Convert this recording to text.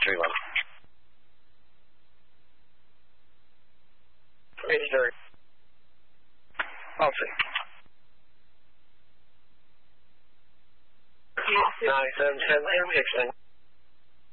3-1. It's very. I'll see. 97, 10, 6,